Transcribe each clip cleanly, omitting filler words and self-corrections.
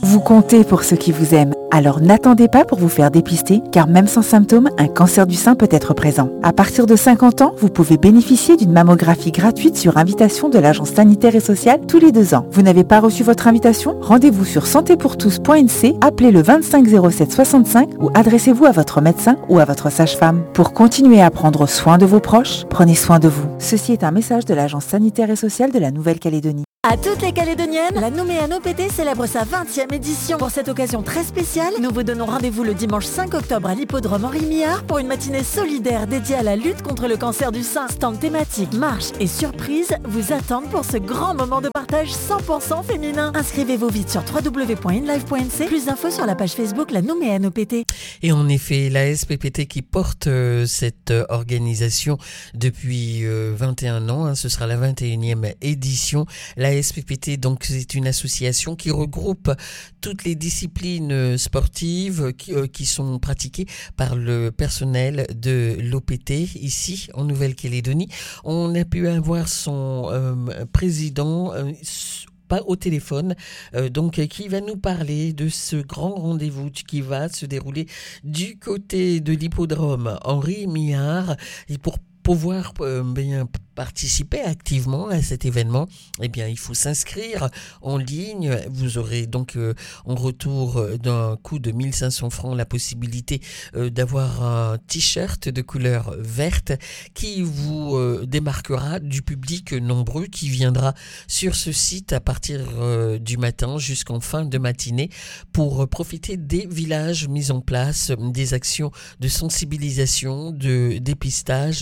Vous comptez pour ceux qui vous aiment. Alors n'attendez pas pour vous faire dépister, car même sans symptômes, un cancer du sein peut être présent. À partir de 50 ans, vous pouvez bénéficier d'une mammographie gratuite sur invitation de l'Agence sanitaire et sociale tous les 2 ans. Vous n'avez pas reçu votre invitation? Rendez-vous sur santépourtous.nc, appelez le 25 07 65 ou adressez-vous à votre médecin ou à votre sage-femme. Pour continuer à prendre soin de vos proches, prenez soin de vous. Ceci est un message de l'Agence sanitaire et sociale de la Nouvelle-Calédonie. À toutes les Calédoniennes, la Nouméan OPT célèbre sa 20e édition. Pour cette occasion très spéciale, nous vous donnons rendez-vous le dimanche 5 octobre à l'hippodrome Henri Millard pour une matinée solidaire dédiée à la lutte contre le cancer du sein. Stand thématique, marche et surprise vous attendent pour ce grand moment de partage 100% féminin. Inscrivez-vous vite sur www.inlive.nc. Plus d'infos sur la page Facebook La Nouméan OPT. Et en effet, la SPPT qui porte cette organisation depuis 21 ans, ce sera la 21e édition. La SPPT, donc, c'est une association qui regroupe toutes les disciplines sportives qui sont pratiquées par le personnel de l'OPT ici en Nouvelle-Calédonie. On a pu avoir son président pas au téléphone, donc qui va nous parler de ce grand rendez-vous qui va se dérouler du côté de l'hippodrome Henri Millard. Et pour pouvoir bien participer activement à cet événement, eh bien, il faut s'inscrire en ligne. Vous aurez donc en retour d'un coût de 1500 francs la possibilité d'avoir un t-shirt de couleur verte qui vous démarquera du public nombreux qui viendra sur ce site à partir du matin jusqu'en fin de matinée pour profiter des villages mis en place, des actions de sensibilisation, de dépistage,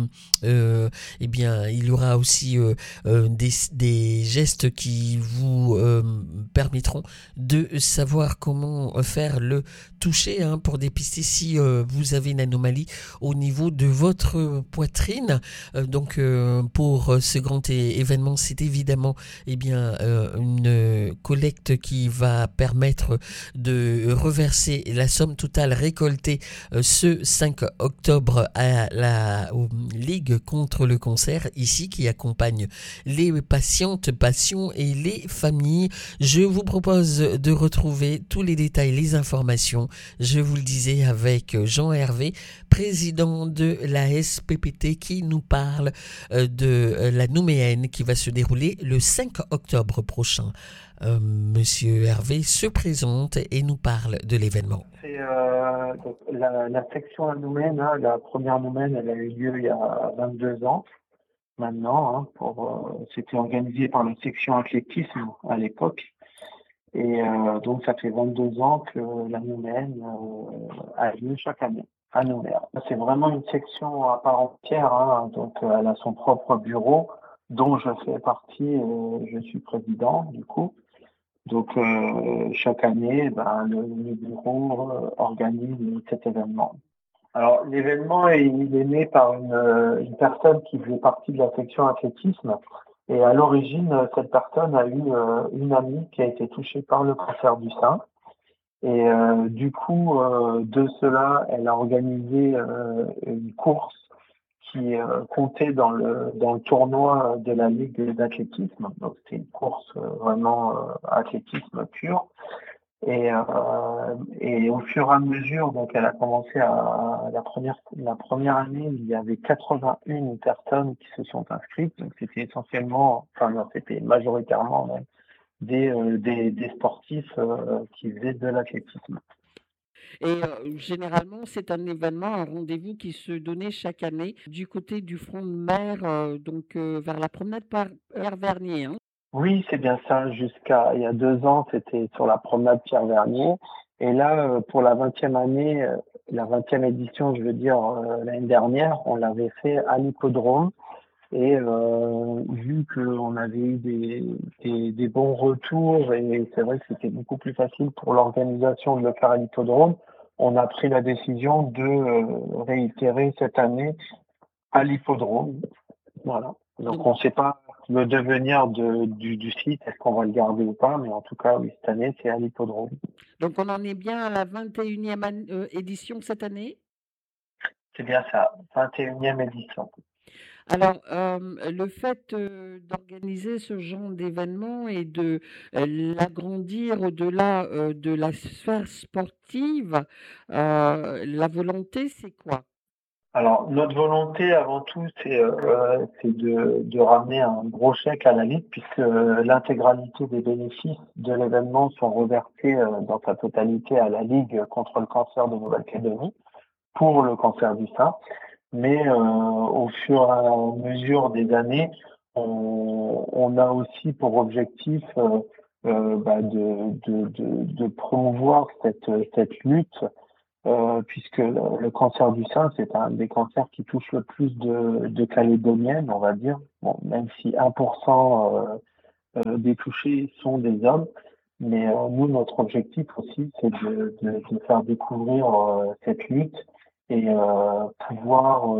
eh bien, il y aura aussi des gestes qui vous permettront de savoir comment faire le toucher pour dépister si vous avez une anomalie au niveau de votre poitrine. Donc pour ce grand événement, c'est évidemment une collecte qui va permettre de reverser la somme totale récoltée ce 5 octobre à la Ligue contre le cancer ici qui accompagne les patientes, patients et les familles. Je vous propose de retrouver tous les détails, les informations, je vous le disais, avec Jean-Hervé, président de la SPPT, qui nous parle de la Nouméenne qui va se dérouler le 5 octobre prochain. Monsieur Hervé se présente et nous parle de l'événement. C'est la section à Nouméenne, la première Nouméenne, elle a eu lieu il y a 22 ans maintenant. C'était organisé par la section athlétisme à l'époque. Et donc ça fait 22 ans que la Nouméenne a lieu chaque année à Nouméa. C'est vraiment une section à part entière, donc elle a son propre bureau dont je fais partie, je suis président du coup. Donc chaque année, le bureau organise cet événement. Alors l'événement il est né par une personne qui faisait partie de la section athlétisme, et à l'origine cette personne a eu une amie qui a été touchée par le cancer du sein, et du coup de cela elle a organisé une course qui comptait dans le tournoi de la Ligue d'athlétisme. Donc c'était une course vraiment athlétisme pur. Et au fur et à mesure, donc elle a commencé la première année, il y avait 81 personnes qui se sont inscrites. Donc c'était c'était majoritairement même des sportifs qui faisaient de l'athlétisme. Et généralement, c'est un événement, un rendez-vous qui se donnait chaque année du côté du front de mer, vers la promenade Pierre Vernier. Oui, c'est bien ça. Jusqu'à il y a 2 ans, c'était sur la promenade Pierre Vernier. Et là, pour la 20e année, la 20e édition, je veux dire, l'année dernière, on l'avait fait à l'hippodrome. Et vu qu'on avait eu des bons retours, et c'est vrai que c'était beaucoup plus facile pour l'organisation de le faire à l'hippodrome, on a pris la décision de réitérer cette année à l'hippodrome. Voilà. Donc on ne sait pas le devenir du site, est-ce qu'on va le garder ou pas, mais en tout cas, oui, cette année, c'est à l'hippodrome. Donc on en est bien à la 21e édition cette année ? C'est bien ça, 21e édition. Alors, le fait, d'organiser ce genre d'événement et de, l'agrandir au-delà, de la sphère sportive, la volonté, c'est quoi? Alors, notre volonté avant tout, c'est de ramener un gros chèque à la Ligue, puisque l'intégralité des bénéfices de l'événement sont reversés dans sa totalité à la Ligue contre le cancer de Nouvelle-Calédonie pour le cancer du sein. Mais au fur et à mesure des années, on a aussi pour objectif de promouvoir cette lutte, puisque le cancer du sein, c'est un des cancers qui touche le plus de Calédoniennes, on va dire. Bon, même si 1% des touchés sont des hommes. Mais nous, notre objectif aussi, c'est de faire découvrir cette lutte et pouvoir,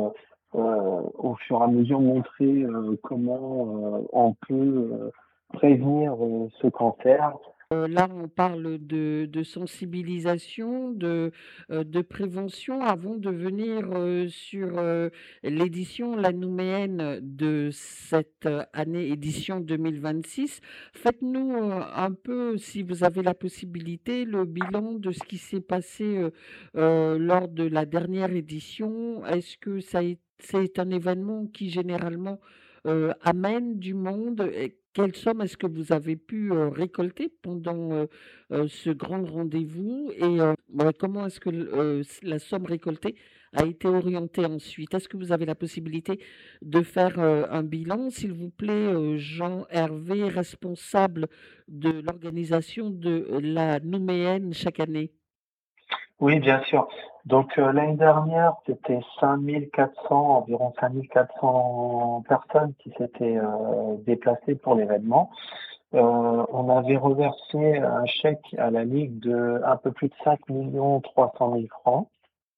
au fur et à mesure, montrer comment on peut prévenir ce cancer. Là, on parle de sensibilisation, de prévention avant de venir, sur, l'édition, la nouméenne de cette, année édition 2026. Faites-nous, un peu, si vous avez la possibilité, le bilan de ce qui s'est passé, lors de la dernière édition. Est-ce que c'est un événement qui généralement, amène du monde? Et quelle somme est-ce que vous avez pu, récolter pendant, ce grand rendez-vous? Et bah, comment est-ce que la somme récoltée a été orientée ensuite? Est-ce que vous avez la possibilité de faire, un bilan, s'il vous plaît, Jean Hervé, responsable de l'organisation de la Nouméenne chaque année? Oui, bien sûr. Donc l'année dernière, c'était 5400, environ 5400 personnes qui s'étaient déplacées pour l'événement. On avait reversé un chèque à la Ligue de un peu plus de 5 300 000 francs.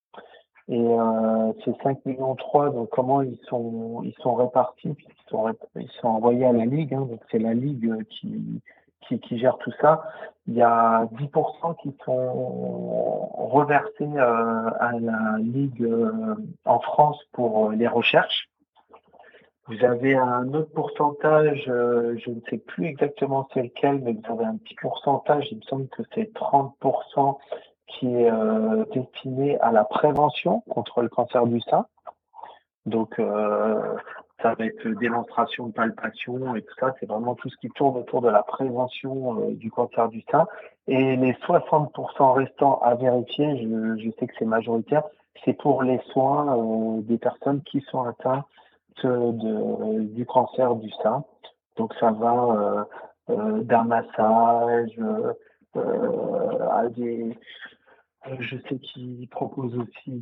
Et ces 5 millions 3, donc comment ils sont répartis, ils sont envoyés à la Ligue, hein, donc c'est la Ligue qui gère tout ça. Il y a 10% qui sont reversés à la Ligue en France pour les recherches. Vous avez un autre pourcentage, je ne sais plus exactement c'est lequel, mais vous avez un petit pourcentage, il me semble que c'est 30% qui est destiné à la prévention contre le cancer du sein. Donc ça va être démonstration de palpation et tout ça, c'est vraiment tout ce qui tourne autour de la prévention du cancer du sein. Et les 60% restants à vérifier, je sais que c'est majoritaire, c'est pour les soins des personnes qui sont atteintes du cancer du sein. Donc ça va d'un massage à des... je sais qu'ils proposent aussi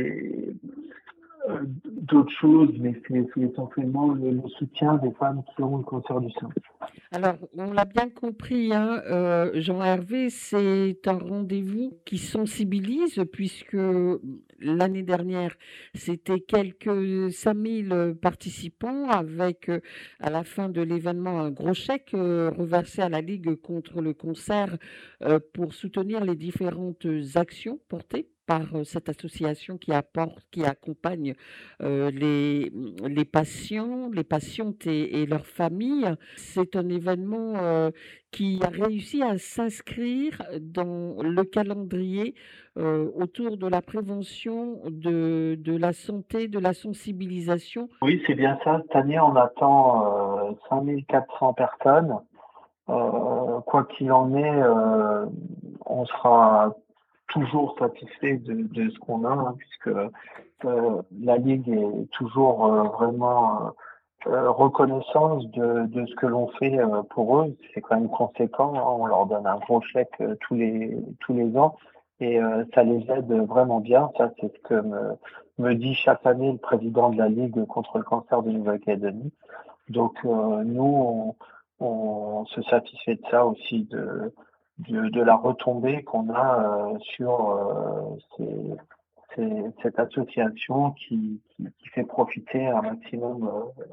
d'autres choses, mais c'est essentiellement le soutien des femmes qui ont le cancer du sein. Alors, on l'a bien compris, hein, Jean Hervé, c'est un rendez-vous qui sensibilise puisque l'année dernière, c'était quelques 5000 participants avec, à la fin de l'événement, un gros chèque reversé à la Ligue contre le cancer pour soutenir les différentes actions portées par cette association qui accompagne les patients, les patientes et leurs familles. C'est un événement qui a réussi à s'inscrire dans le calendrier autour de la prévention, de la santé, de la sensibilisation. Oui, c'est bien ça. Cette année, on attend 5400 personnes. Quoi qu'il en est, on sera toujours satisfait de ce qu'on a, hein, puisque la Ligue est toujours vraiment reconnaissance de ce que l'on fait pour eux. C'est quand même conséquent, hein. On leur donne un gros chèque tous les ans et ça les aide vraiment bien. Ça, c'est ce que me dit chaque année le président de la Ligue contre le cancer de Nouvelle-Calédonie. Donc nous, on se satisfait de ça aussi, de la retombée qu'on a sur cette association qui fait profiter un maximum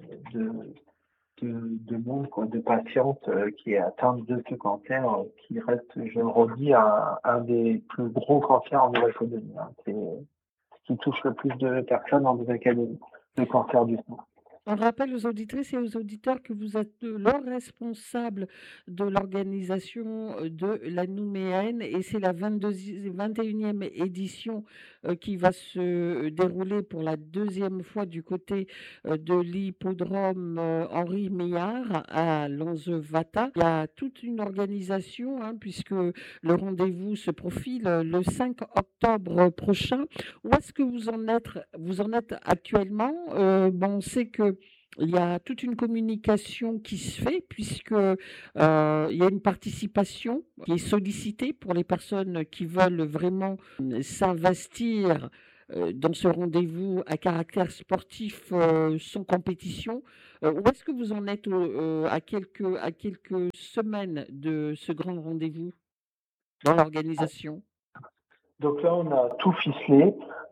de monde, quoi, de patientes qui est atteinte de ce cancer, qui reste, je le redis, un des plus gros cancers en Nouvelle-Calédonie, hein. C'est ce qui touche le plus de personnes en Nouvelle-Calédonie, le cancer du sein. On rappelle aux auditrices et aux auditeurs que vous êtes le responsable de l'organisation de la Nouméenne et c'est la 21e édition qui va se dérouler pour la deuxième fois du côté de l'hippodrome Henri Meillard à Lanzevata. Il y a toute une organisation puisque le rendez-vous se profile le 5 octobre prochain. Où est-ce que vous en êtes actuellement? On sait que il y a toute une communication qui se fait puisque il y a une participation qui est sollicitée pour les personnes qui veulent vraiment s'investir dans ce rendez-vous à caractère sportif sans compétition. Où est-ce que vous en êtes à quelques semaines de ce grand rendez-vous dans l'organisation? Donc là, on a tout ficelé.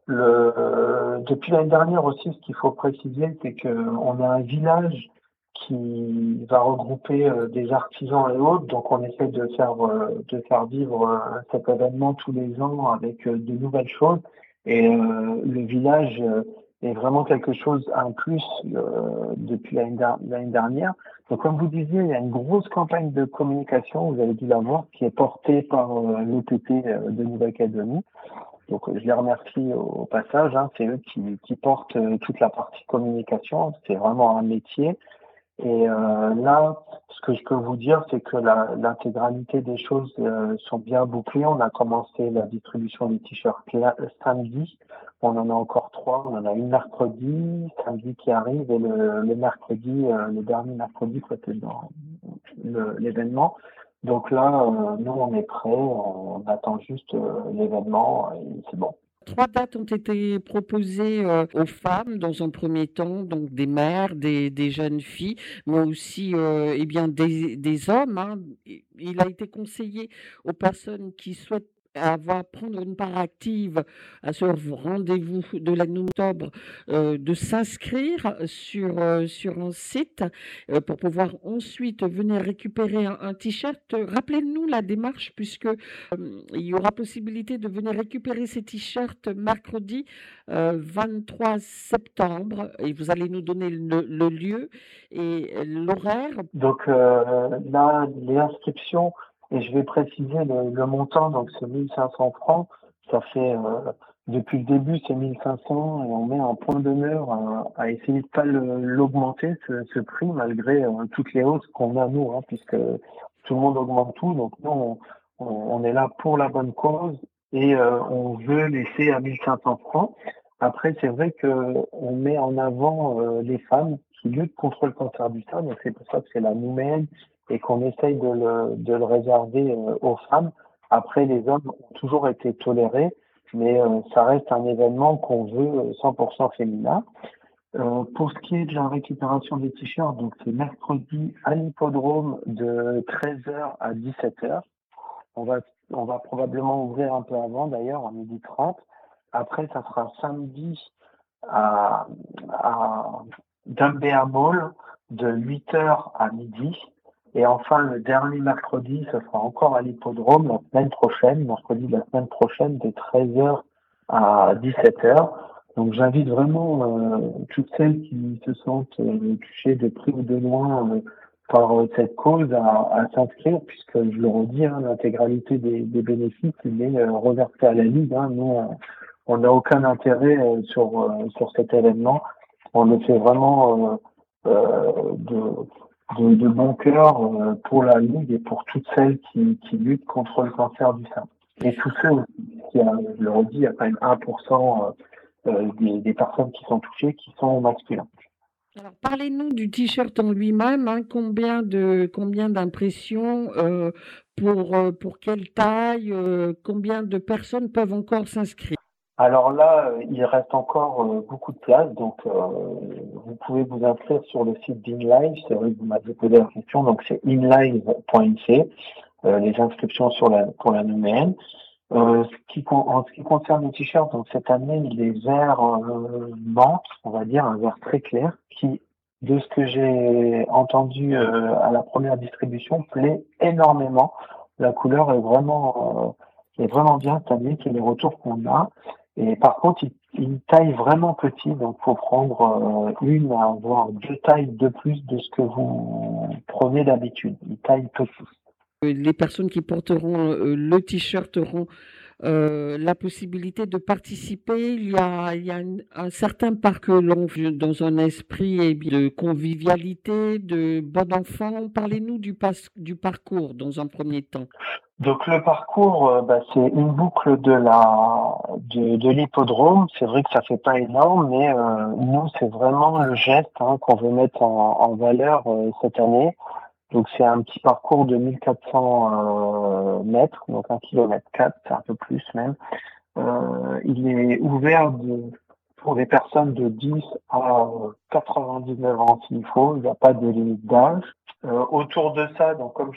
Depuis l'année dernière aussi, ce qu'il faut préciser, c'est qu'on a un village qui va regrouper des artisans et autres. Donc on essaie de faire vivre cet événement tous les ans avec de nouvelles choses. Et le village est vraiment quelque chose en plus depuis l'année dernière. Donc comme vous disiez, il y a une grosse campagne de communication, vous avez dû la voir, qui est portée par l'OPP de Nouvelle-Calédonie. Donc je les remercie au passage, c'est eux qui portent toute la partie communication, c'est vraiment un métier. Et là, ce que je peux vous dire, c'est que l'intégralité des choses sont bien bouclées. On a commencé la distribution des t-shirts samedi. On en a encore 3. On en a une mercredi, samedi qui arrive, et le mercredi, le dernier mercredi, c'était dans l'événement. Donc là, nous, on est prêts. On attend juste l'événement et c'est bon. 3 dates ont été proposées aux femmes dans un premier temps, donc des mères, des jeunes filles, mais aussi des hommes. Il a été conseillé aux personnes qui souhaitent prendre une part active à ce rendez-vous de la octobre, de s'inscrire sur un site pour pouvoir ensuite venir récupérer un t-shirt. Rappelez-nous la démarche puisque il y aura possibilité de venir récupérer ces t-shirts mercredi 23 septembre et vous allez nous donner le lieu et l'horaire. Donc là, les inscriptions, et je vais préciser le montant, donc c'est 1500 francs, ça fait depuis le début c'est 1500 et on met un point d'honneur à essayer de pas l'augmenter ce prix malgré toutes les hausses qu'on a nous, puisque tout le monde augmente tout, donc nous on est là pour la bonne cause et on veut laisser à 1500 francs. Après c'est vrai que on met en avant les femmes qui luttent contre le cancer du sein, donc c'est pour ça que c'est la Nouméenne et qu'on essaye de le réserver aux femmes. Après, les hommes ont toujours été tolérés, mais ça reste un événement qu'on veut 100% féminin. Pour ce qui est de la récupération des t-shirts, donc c'est mercredi à l'hippodrome de 13h à 17h. On va probablement ouvrir un peu avant d'ailleurs, à 12h30. Après, ça sera samedi à Dumbéa Mall de 8h à midi. Et enfin, le dernier mercredi, ce sera encore à l'hippodrome la semaine prochaine, mercredi de la semaine prochaine, de 13h à 17h. Donc, j'invite vraiment toutes celles qui se sentent touchées de près ou de loin par cette cause à s'inscrire, puisque je le redis, l'intégralité des bénéfices, il est reversé à la Ligue. Nous, on n'a aucun intérêt sur cet événement. On le fait vraiment de bon cœur pour la Ligue et pour toutes celles qui luttent contre le cancer du sein. Et tous ceux qui, je le redis, il y a quand même 1% des personnes qui sont touchées qui sont masculins. Alors, parlez-nous du t-shirt en lui-même. Combien d'impressions pour quelle taille, combien de personnes peuvent encore s'inscrire? Alors là, il reste encore beaucoup de place, donc vous pouvez vous inscrire sur le site d'InLive. C'est vrai que vous m'avez posé la question, donc c'est inlive.nc, les inscriptions pour la Nouméenne. En ce qui concerne le t-shirt, donc cette année, il est vert menthe, on va dire, un vert très clair, qui, de ce que j'ai entendu à la première distribution, plaît énormément. La couleur est vraiment bien cette année, c'est les retours qu'on a. Et par contre, il taille vraiment petit, donc faut prendre une voire deux tailles de plus de ce que vous prenez d'habitude. Il taille petit. Les personnes qui porteront le t-shirt auront la possibilité de participer. Il y a un certain parcours dans un esprit de convivialité, de bon enfant. Parlez-nous du parcours dans un premier temps. Donc le parcours, c'est une boucle de l'hippodrome. C'est vrai que ça fait pas énorme, mais nous c'est vraiment le geste qu'on veut mettre en valeur cette année. Donc c'est un petit parcours de 1400 mètres, donc 1,4 km, c'est un peu plus même. Il est ouvert pour des personnes de 10 à 99 ans s'il faut. Il n'y a pas de limite d'âge. Autour de ça, donc comme